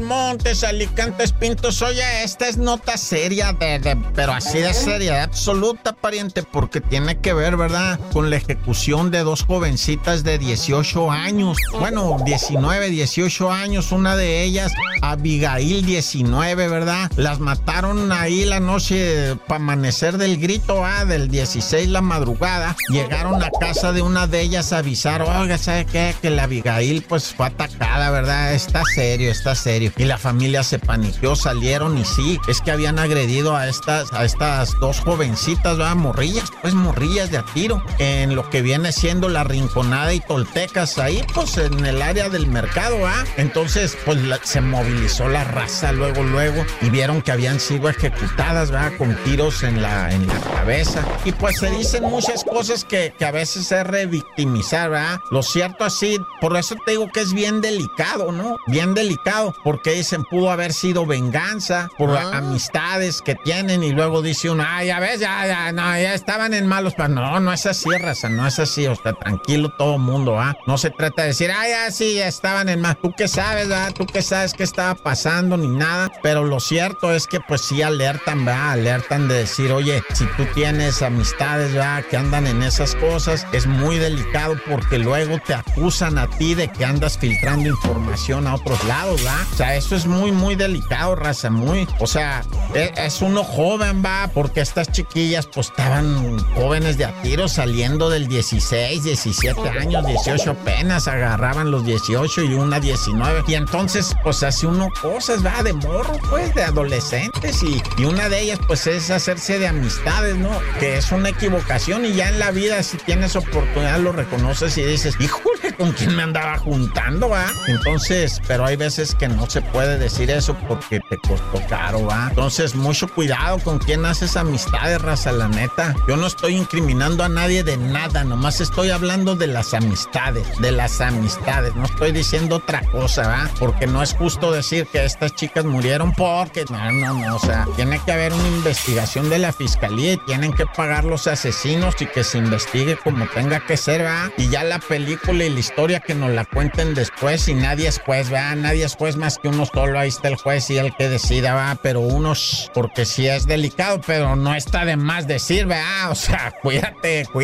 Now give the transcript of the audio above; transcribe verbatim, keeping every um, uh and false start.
Montes, Alicantes, Pintos. Oye, esta es nota seria, de, de, pero así de seriedad absoluta, pariente, porque tiene que ver, ¿verdad?, con la ejecución de dos jovencitas de dieciocho años. Bueno, diecinueve, dieciocho años, una de ellas, Abigail, diecinueve, ¿verdad? Las mataron ahí la noche para amanecer del grito, ah, del dieciséis la madrugada. Llegaron a casa de una de ellas a avisar, oiga, ¿sabe qué? Que la Abigail, pues, fue atacada, ¿verdad? Está serio, está serio. Y la familia se paniqueó, salieron y sí, es que habían agredido a estas, a estas dos jovencitas, ¿verdad? Morrillas, pues, morrillas de a tiro, en lo que viene siendo la Rinconada y Toltecas, ahí, pues, en el área del mercado, ¿ah? Entonces, pues, la, se movilizó la raza luego, luego, y vieron que habían sido ejecutadas, ¿verdad? Con tiros en la, en la cabeza. Y pues se dicen muchas cosas que, que a veces es revictimizar, ¿verdad? Lo cierto así, por eso te digo que es bien delicado, ¿no? Bien delicado, porque dicen pudo haber sido venganza por ah. amistades que tienen, y luego dice uno, ay, ya ves, ya, ya, no, ya estaban en malos, pero no, no es así, raza, no es así, o sea, tranquilo todo mundo, ¿ah? No se trata de decir, ay, ya, sí, ya estaban en malos, tú qué sabes, ¿verdad? Tú qué sabes qué estaba pasando, ni nada, pero lo cierto es que pues sí alertan, ¿verdad? Alertan de decir, oye, si tú tienes amistades, ¿verdad?, que andan en esas cosas, es muy delicado porque luego te acusan a ti de que andas filtrando información a otros lados, ¿verdad? O sea, eso es muy, muy delicado, raza, muy, o sea, es, es uno joven, va, porque estas chiquillas pues estaban jóvenes de a tiro saliendo del dieciséis, diecisiete años, dieciocho apenas, agarraban los dieciocho y una diecinueve, y entonces pues hace uno cosas, va, de morro, pues, de adolescentes, y, y una de ellas pues es hacerse de amistades, ¿no? Que es una equivocación, y ya en la vida si tienes oportunidad lo reconoces y dices, híjole, ¿con quién me andaba juntando, va? Entonces, pero hay veces que no se puede decir eso porque te costó caro, va. Entonces, mucho cuidado con quién haces amistades, raza, la neta. Yo no estoy incriminando a nadie de nada, nomás estoy hablando de las amistades, de las amistades, no estoy diciendo otra cosa, va, porque no es justo decir que estas chicas murieron porque, no, no, no, o sea, tiene que haber una investigación de la fiscalía y tienen que pagar los asesinos y que se investigue como tenga que ser, va, y ya la película y la historia que nos la cuenten después, y nadie es juez, va, nadie es juez más que uno solo, ahí está el juez y el que decida, va, pero uno, shh, porque sí es delicado, pero no está de más decir, va, o sea, cuídate, cuídate.